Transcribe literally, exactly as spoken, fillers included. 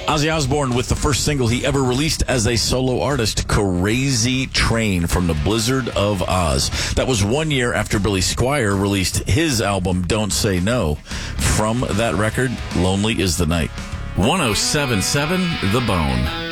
Ozzy Osbourne with the first single he ever released as a solo artist, Crazy Train from the Blizzard of Oz. That was one year after Billy Squier released his album, Don't Say No. From that record, Lonely is the Night. one oh seven point seven The Bone.